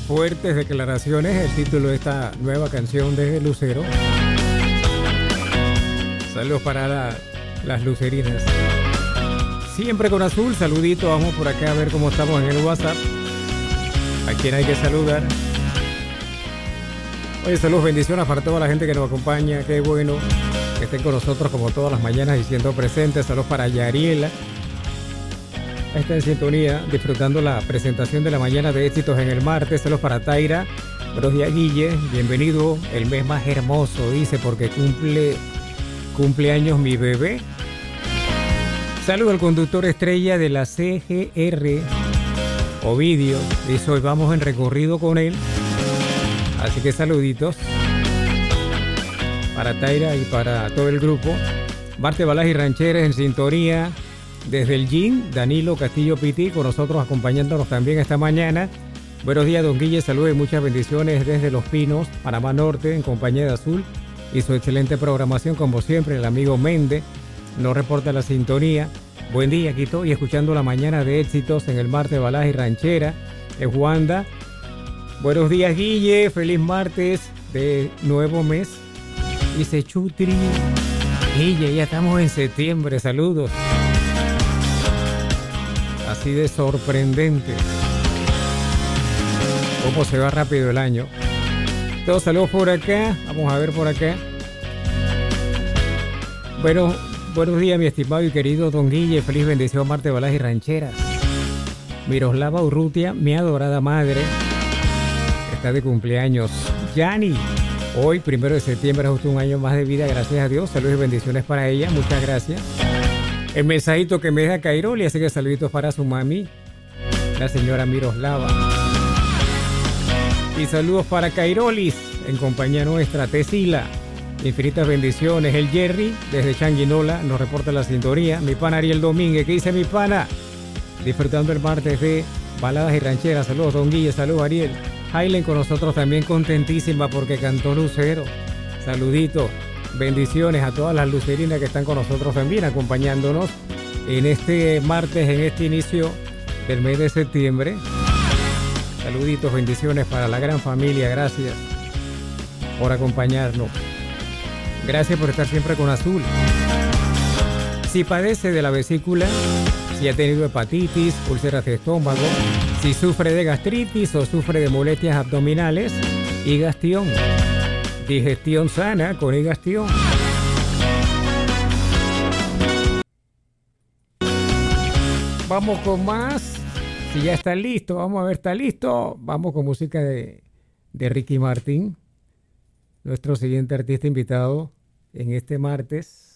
Fuertes declaraciones, el título de esta nueva canción desde Lucero. Saludos para las lucerinas. Siempre con azul, saludito, vamos por acá a ver cómo estamos en el WhatsApp. A quien hay que saludar. Oye, saludos, bendiciones para toda la gente que nos acompaña, qué bueno que estén con nosotros como todas las mañanas y siendo presentes. Saludos para Yariela. Está en sintonía, disfrutando la presentación de la mañana de éxitos en el martes. Saludos para Taira. Buenos días, Guille. Bienvenido. El mes más hermoso, dice, porque cumpleaños mi bebé. Saludos al conductor estrella de la CGR, Ovidio. Dice, hoy vamos en recorrido con él. Así que saluditos para Taira y para todo el grupo. Marte Balas y Rancheras en sintonía. Desde el GYM, Danilo Castillo Piti, con nosotros acompañándonos también esta mañana. Buenos días, don Guille, saludos y muchas bendiciones desde Los Pinos, Panamá Norte, en compañía de Azul y su excelente programación, como siempre. El amigo Méndez nos reporta la sintonía. Buen día, aquí estoy escuchando la mañana de éxitos en el martes Balas y Ranchera. Es Wanda. Buenos días, Guille, feliz martes de nuevo mes. Dice Chutri. Guille, ya estamos en septiembre, saludos. Así de sorprendente cómo se va rápido el año. Todos saludos por acá. Vamos a ver por acá. Bueno, buenos días, mi estimado y querido don Guille. Feliz bendición, Marte Balas y Rancheras. Miroslava Urrutia, mi adorada madre, está de cumpleaños. Yani, hoy, 1 de septiembre, justo un año más de vida, gracias a Dios. Saludos y bendiciones para ella. Muchas gracias. El mensajito que me deja Cairoli, así que saluditos para su mami, la señora Miroslava. Y saludos para Cairolis, en compañía nuestra, Tesila. Infinitas bendiciones. El Jerry, desde Changuinola, nos reporta la sintonía. Mi pana Ariel Domínguez, ¿qué dice mi pana? Disfrutando el martes de Baladas y Rancheras. Saludos, don Guille, saludos, Ariel. Hailen con nosotros también, contentísima porque cantó Lucero. Saluditos. Bendiciones a todas las lucerinas que están con nosotros también, acompañándonos en este martes, en este inicio del mes de septiembre. Saluditos, bendiciones para la gran familia. Gracias por acompañarnos. Gracias por estar siempre con Azul. Si padece de la vesícula, si ha tenido hepatitis, úlceras de estómago, si sufre de gastritis o sufre de molestias abdominales, Higastión. Digestión sana con Higastión. Vamos con más. Si ya está listo, vamos a ver, está listo. Vamos con música de Ricky Martin, nuestro siguiente artista invitado en este martes.